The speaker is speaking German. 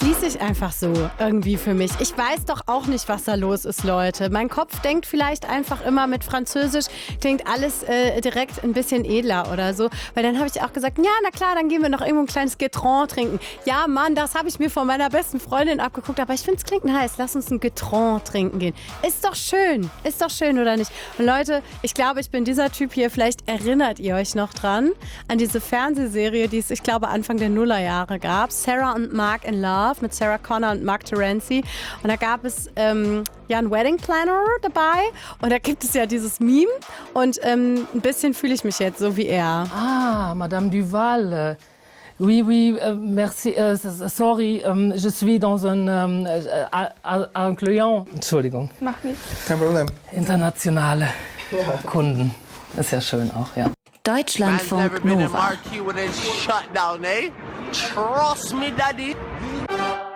liest sich einfach so irgendwie für mich. Ich weiß doch auch nicht, was da los ist, Leute. Mein Kopf denkt vielleicht einfach immer mit Französisch, klingt alles direkt ein bisschen edler oder so. Weil dann habe ich auch gesagt, ja, na klar, dann gehen wir noch irgendwo ein kleines Getron trinken. Ja, Mann, das habe ich mir von meiner besten Freundin abgeguckt, aber ich finde es klingt heiß. Lass uns ein Getron trinken gehen. Ist doch schön, oder nicht? Und Leute, ich glaube, ich bin dieser Typ hier. Vielleicht erinnert ihr euch noch dran an diese Fernsehserie, die es, ich glaube, Anfang der Nullerjahre gab. Sarah und Mark in Love mit Sarah Connor und Mark Terenzi. Und da gab es ja einen Wedding Planner dabei. Und da gibt es ja dieses Meme. Und ein bisschen fühle ich mich jetzt so wie er. Ah, Madame Duval. Oui, merci. Sorry, je suis dans un Client. Entschuldigung. Mach nicht. Kein Problem. Internationale Kunden. Ist ja schön auch, ja. Deutschlandfunk Nova. Trust me, daddy.